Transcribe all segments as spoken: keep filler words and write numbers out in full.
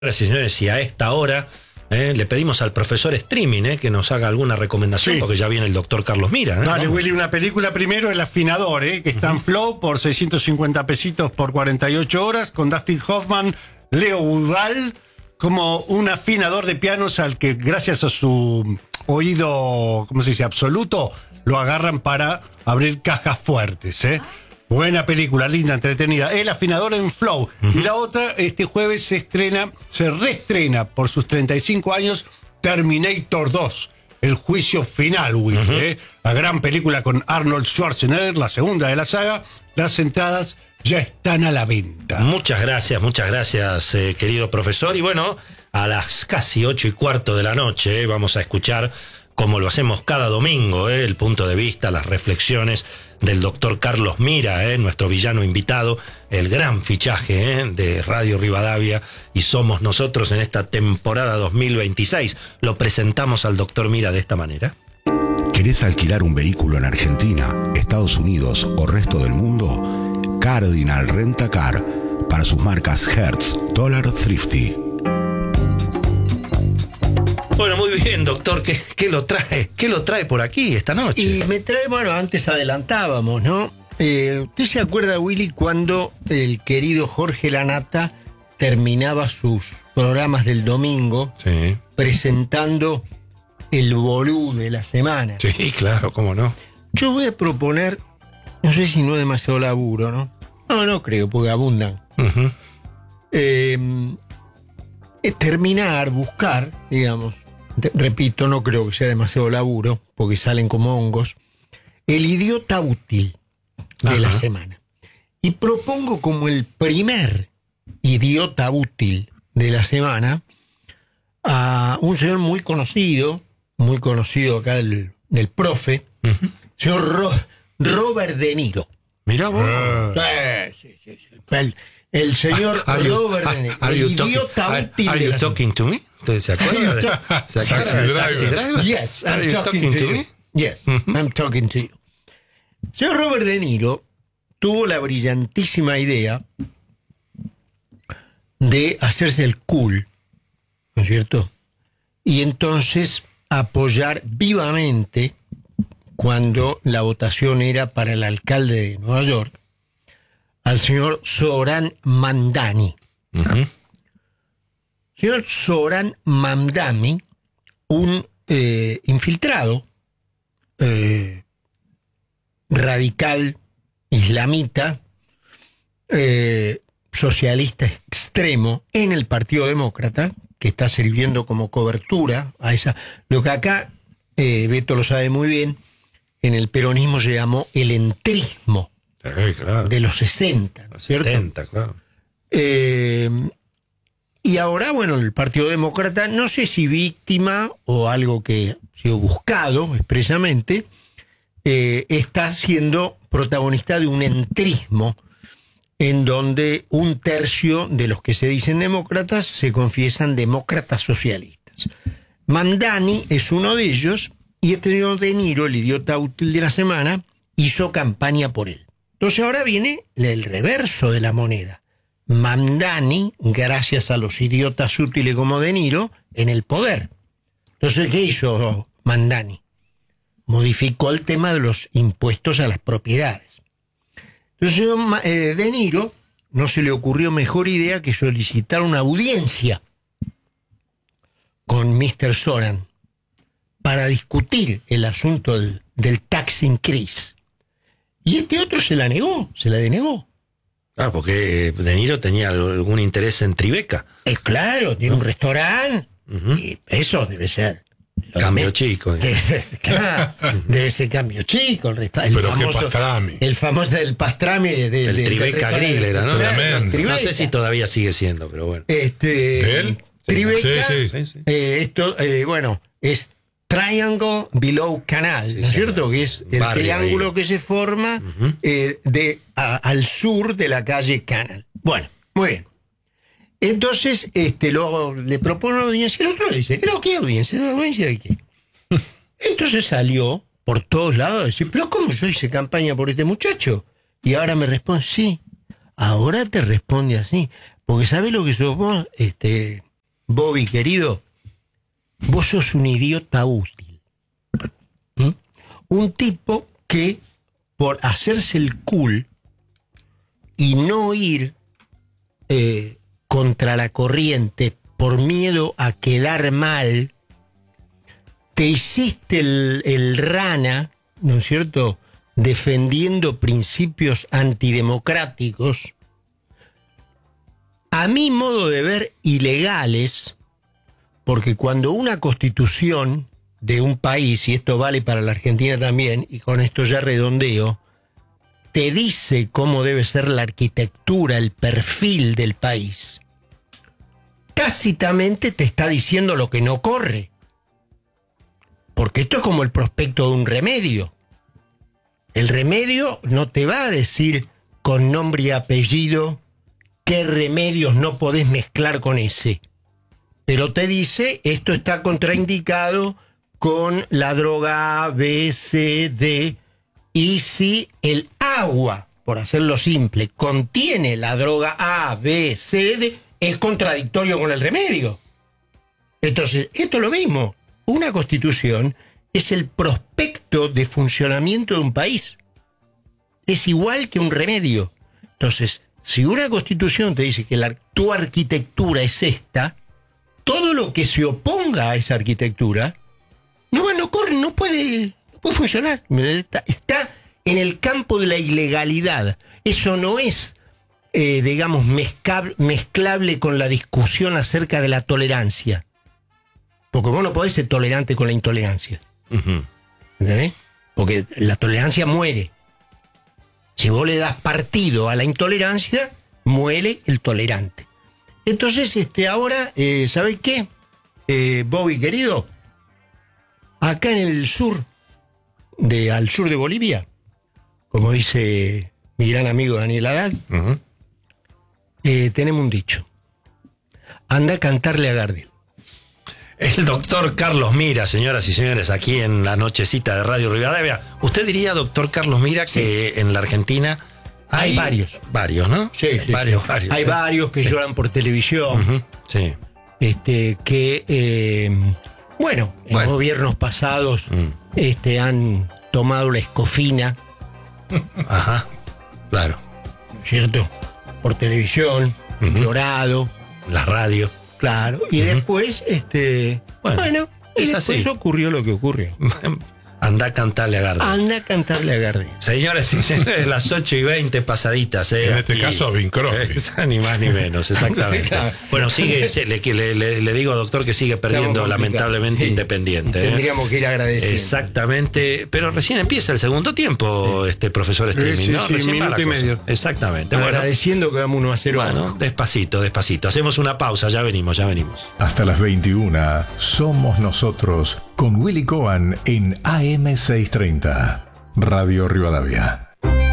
Señores y señores, y a esta hora eh, le pedimos al profesor Streaming eh, que nos haga alguna recomendación, sí. porque ya viene el doctor Carlos Mira. ¿eh? Dale, Willy, una película primero, El Afinador, eh, que está uh-huh. en Flow por seiscientos cincuenta pesitos por cuarenta y ocho horas, con Dustin Hoffman, Leo Udall, como un afinador de pianos al que gracias a su oído, ¿cómo se dice?, absoluto, lo agarran para abrir cajas fuertes, ¿eh? Buena película, linda, entretenida. El Afinador en Flow. Uh-huh. Y la otra, este jueves se estrena, se reestrena por sus treinta y cinco años, Terminator dos. El juicio final, Will. Uh-huh. ¿eh? La gran película con Arnold Schwarzenegger, la segunda de la saga. Las entradas ya están a la venta. Muchas gracias, muchas gracias, eh, querido profesor. Y bueno, a las casi ocho y cuarto de la noche eh, vamos a escuchar, como lo hacemos cada domingo, eh, el punto de vista, las reflexiones del doctor Carlos Mira, eh, nuestro villano invitado, el gran fichaje eh, de Radio Rivadavia, y somos nosotros en esta temporada dos mil veintiséis. Lo presentamos al doctor Mira de esta manera. ¿Querés alquilar un vehículo en Argentina, Estados Unidos o resto del mundo? Cardinal Rent a Car, para sus marcas Hertz, Dollar, Thrifty. Bueno, muy bien, doctor. ¿Qué, qué lo trae? ¿Qué lo trae por aquí esta noche? Y me trae, bueno, antes adelantábamos, ¿no? Eh, ¿Usted se acuerda, Willy, cuando el querido Jorge Lanata terminaba sus programas del domingo sí. presentando el bolú de la semana? Sí, claro, cómo no. Yo voy a proponer, no sé si no es demasiado laburo, ¿no? No, no creo, porque abundan. Uh-huh. Eh, terminar, buscar, digamos, repito, no creo que sea demasiado laburo, porque salen como hongos, el idiota útil de Ajá. la semana. Y propongo como el primer idiota útil de la semana a un señor muy conocido, muy conocido acá del, del profe, uh-huh. señor Ro, Robert De Niro. Mirá vos. Sí, sí, sí. El, el señor are Robert you, De Niro, el idiota talking, útil are, are de you la talking to me? ¿Se acuerda de, ¿se acuerda de Taxi Driver? Yes, I'm talking, talking to, to you. Me? Yes, uh-huh. I'm talking to you. Señor Robert De Niro tuvo la brillantísima idea de hacerse el cool, ¿no es cierto? Y entonces apoyar vivamente, cuando la votación era para el alcalde de Nueva York, al señor Zohran Mamdani. Uh-huh. Señor Zohran Mamdani, un eh, infiltrado eh, radical islamita, eh, socialista extremo en el Partido Demócrata, que está sirviendo como cobertura a esa, lo que acá eh, Beto lo sabe muy bien, en el peronismo se llamó el entrismo sí, claro. de los sesenta, ¿no es cierto? setenta, claro. Eh, y ahora, bueno, el Partido Demócrata, no sé si víctima o algo que ha sido buscado expresamente, eh, está siendo protagonista de un entrismo en donde un tercio de los que se dicen demócratas se confiesan demócratas socialistas. Mamdani es uno de ellos, y este señor De Niro, el idiota útil de la semana, hizo campaña por él. Entonces ahora viene el reverso de la moneda. Mamdani, gracias a los idiotas útiles como De Niro, en el poder. Entonces, ¿qué hizo Mamdani? Modificó el tema de los impuestos a las propiedades. Entonces, eh, De Niro no se le ocurrió mejor idea que solicitar una audiencia con mister Zohran para discutir el asunto del, del tax increase. Y este otro se la negó, se la denegó. Ah, porque De Niro tenía algún interés en Tribeca. Es claro, tiene ¿no? un restaurante, uh-huh. y eso debe ser. Cambio me, chico. Debe ser, claro, debe ser cambio chico el restaurante. Pero famoso, qué pastrami. El famoso del pastrami. De, de, el de, Tribeca Grill era, ¿no? Tremendo. No sé si todavía sigue siendo, pero bueno. Este, ¿Él? Tribeca, sí, sí, sí. Eh, esto, eh, bueno, es Triangle Below Canal, sí, ¿no es cierto? Que es el triángulo ahí que se forma uh-huh. eh, de, a, al sur de la calle Canal. Bueno, muy bien. Entonces, este, luego le propone una audiencia, el otro le dice, ¿pero qué audiencia? ¿Audiencia de qué? Entonces salió por todos lados a decir, ¿pero cómo yo hice campaña por este muchacho? Y ahora me responde, sí, ahora te responde así, porque ¿sabes lo que sos vos, este, Bobby, querido, vos sos un idiota útil. ¿Mm? Un tipo que, por hacerse el cool y no ir eh, contra la corriente por miedo a quedar mal, te hiciste el, el rana, ¿no es cierto?, defendiendo principios antidemocráticos, a mi modo de ver, ilegales, porque cuando una constitución de un país, y esto vale para la Argentina también, y con esto ya redondeo, te dice cómo debe ser la arquitectura, el perfil del país, tácitamente te está diciendo lo que no corre. Porque esto es como el prospecto de un remedio. El remedio no te va a decir con nombre y apellido qué remedios no podés mezclar con ese. Pero te dice, esto está contraindicado con la droga A, B, C, D. Y si el agua, por hacerlo simple, contiene la droga A, B, C, D, es contradictorio con el remedio. Entonces, esto es lo mismo. Una constitución es el prospecto de funcionamiento de un país. Es igual que un remedio. Entonces, si una constitución te dice que la, tu arquitectura es esta, todo lo que se oponga a esa arquitectura no, no corre, no puede, no puede funcionar. Está, está en el campo de la ilegalidad. Eso no es, eh, digamos, mezclable, mezclable con la discusión acerca de la tolerancia. Porque vos no podés ser tolerante con la intolerancia. Uh-huh. ¿Entendés? Porque la tolerancia muere. Si vos le das partido a la intolerancia, muere el tolerante. Entonces, este, ahora, eh, ¿sabés qué? Eh, Bobby, querido, acá en el sur, de, al sur de Bolivia, como dice mi gran amigo Daniel Haddad, uh-huh. eh, tenemos un dicho. Anda a cantarle a Gardel. El doctor Carlos Mira, señoras y señores, aquí en la nochecita de Radio Rivadavia. ¿Usted diría, doctor Carlos Mira, sí, que en la Argentina hay, hay varios? Varios, ¿no? Sí, sí, varios, sí. varios. Hay sí. varios que sí. lloran por televisión. Uh-huh. Sí. Este, que, eh, bueno, en bueno. gobiernos pasados mm. este, han tomado la escofina. Ajá, claro. ¿Cierto? Por televisión, uh-huh. llorado. La radio. Claro, y uh-huh. después, este, bueno, bueno y después así. ocurrió lo que ocurrió. Anda a cantarle a Gardel. Anda a cantarle a Gardel. Señores y señores, las ocho y veinte pasaditas. Eh, en este aquí, caso, Bing Crosby. Eh, ni más ni menos, exactamente. Claro. Bueno, sigue, le, le, le digo, doctor, que sigue perdiendo lamentablemente sí. Independiente. Tendríamos eh. que ir agradeciendo. Exactamente, pero recién empieza el segundo tiempo, sí. este profesor Streaming, sí, ¿no? Sí, recién minuto y medio. Exactamente. Agradeciendo bueno, que vamos uno a cero. Bueno, despacito, despacito. Hacemos una pausa, ya venimos, ya venimos. Hasta las veintiuna, somos nosotros, con Willy Cohen en A M seiscientos treinta, Radio Rivadavia.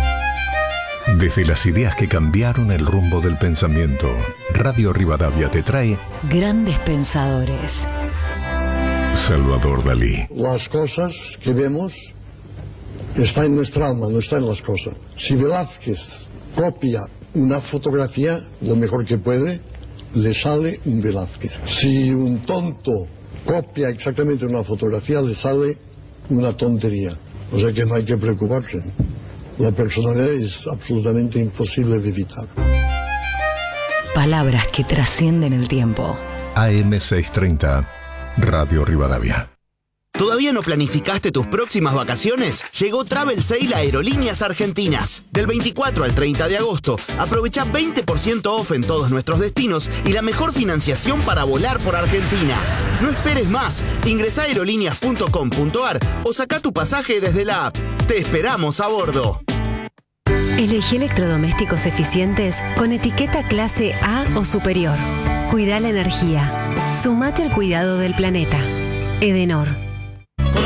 Desde las ideas que cambiaron el rumbo del pensamiento, Radio Rivadavia te trae Grandes Pensadores. Salvador Dalí. Las cosas que vemos están en nuestra alma, no están en las cosas. Si Velázquez copia una fotografía, lo mejor que puede, le sale un Velázquez. Si un tonto copia exactamente una fotografía, le sale una tontería. O sea que no hay que preocuparse. La personalidad es absolutamente imposible de evitar. Palabras que trascienden el tiempo. A M seiscientos treinta, Radio Rivadavia. ¿Todavía no planificaste tus próximas vacaciones? Llegó Travel Sale a Aerolíneas Argentinas. Del veinticuatro al treinta de agosto, aprovecha veinte por ciento off en todos nuestros destinos y la mejor financiación para volar por Argentina. No esperes más. Ingresá a aerolíneas punto com punto ar o saca tu pasaje desde la app. Te esperamos a bordo. Elegí electrodomésticos eficientes con etiqueta clase A o superior. Cuida la energía. Sumate al cuidado del planeta. Edenor.